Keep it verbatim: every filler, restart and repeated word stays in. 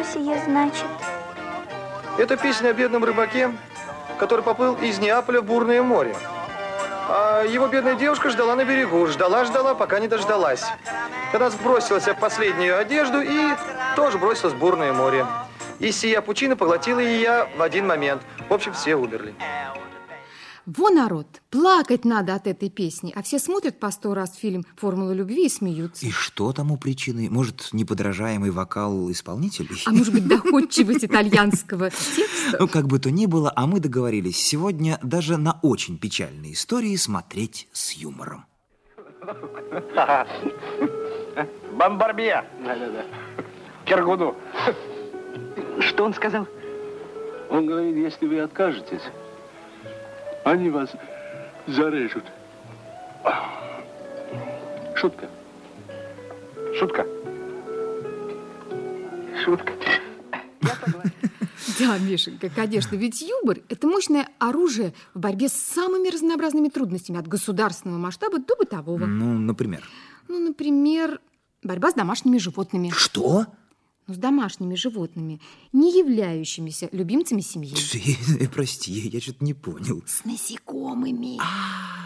Что сие значит? Это песня о бедном рыбаке, который поплыл из Неаполя в бурное море. А его бедная девушка ждала на берегу. Ждала-ждала, пока не дождалась. Тогда сбросилась в последнюю одежду и тоже бросилась в бурное море. И сия пучина поглотила ее в один момент. В общем, все умерли. Во, народ, плакать надо от этой песни, а все смотрят по сто раз фильм «Формула любви» и смеются. И что тому причиной? Может, неподражаемый вокал исполнителей? А может быть, доходчивость итальянского текста? Ну, как бы то ни было, а мы договорились сегодня даже на очень печальные истории смотреть с юмором. Бомбарбье. Да-да-да. Киргуду. Что он сказал? Он говорит, если вы откажетесь, они вас зарежут. Шутка. Шутка. Шутка. Да, Мишенька, конечно, ведь юмор – это мощное оружие в борьбе с самыми разнообразными трудностями от государственного масштаба до бытового. Ну, например? Ну, например, борьба с домашними животными. Что? Ну, с домашними животными, не являющимися любимцами семьи. Прости, я что-то не понял. С насекомыми. А,